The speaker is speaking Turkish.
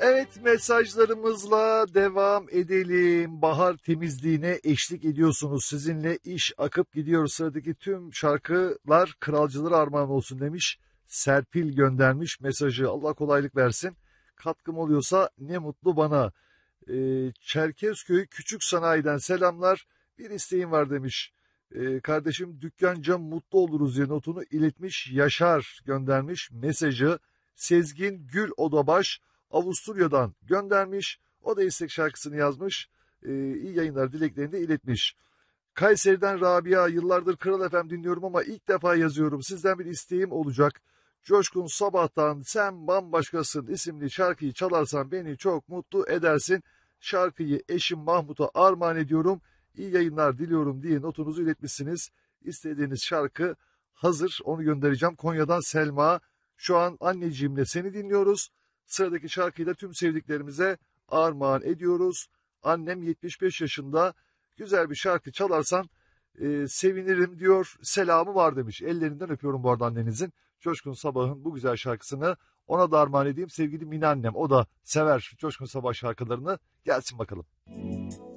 Evet, mesajlarımızla devam edelim. Bahar temizliğine eşlik ediyorsunuz. Sizinle iş akıp gidiyor. Sıradaki tüm şarkılar kralcılara armağan olsun demiş. Serpil göndermiş mesajı. Allah kolaylık versin. Katkım oluyorsa ne mutlu bana. Çerkezköy Küçük Sanayi'den selamlar. Bir isteğim var demiş. Kardeşim dükkanca mutlu oluruz diye notunu iletmiş. Yaşar göndermiş mesajı. Sezgin Gül Odabaş Avusturya'dan göndermiş. O da istek şarkısını yazmış. İyi yayınlar dileklerini de iletmiş. Kayseri'den Rabia, yıllardır Kral FM dinliyorum ama ilk defa yazıyorum. Sizden bir isteğim olacak. Coşkun Sabah'tan Sen Bambaşkasın isimli şarkıyı çalarsan beni çok mutlu edersin. Şarkıyı eşim Mahmut'a armağan ediyorum. İyi yayınlar diliyorum diye notunuzu iletmişsiniz. İstediğiniz şarkı hazır. Onu göndereceğim. Konya'dan Selma. Şu an anneciğimle seni dinliyoruz. Sıradaki şarkıyı da tüm sevdiklerimize armağan ediyoruz. Annem 75 yaşında, güzel bir şarkı çalarsan sevinirim diyor. Selamı var demiş. Ellerinden öpüyorum bu arada annenizin. Coşkun Sabah'ın bu güzel şarkısını ona da armağan edeyim. Sevgili Mine annem, o da sever Coşkun Sabah şarkılarını. Gelsin bakalım.